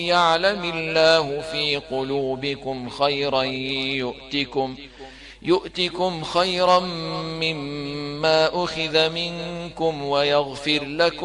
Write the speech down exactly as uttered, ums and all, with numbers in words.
يعلم الله في قلوبكم خيرا يؤتكم يؤتكم خيرا مما أخذ منكم ويغفر لكم